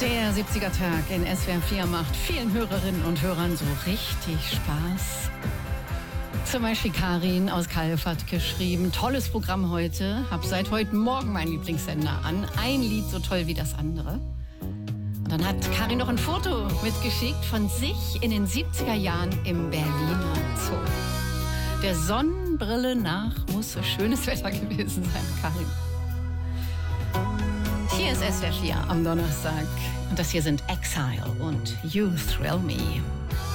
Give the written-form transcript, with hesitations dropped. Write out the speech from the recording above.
Der 70er-Tag in SWR 4 macht vielen Hörerinnen und Hörern so richtig Spaß. Zum Beispiel Karin aus Kalf hat geschrieben, tolles Programm heute, hab seit heute Morgen meinen Lieblingssender an. Ein Lied so toll wie das andere. Und dann hat Karin noch ein Foto mitgeschickt von sich in den 70er Jahren im Berliner Zoo. Der Sonnenbrille nach muss so schönes Wetter gewesen sein, Karin. Hier ist SWR 4 am Donnerstag. Und das hier sind Exile und You Thrill Me.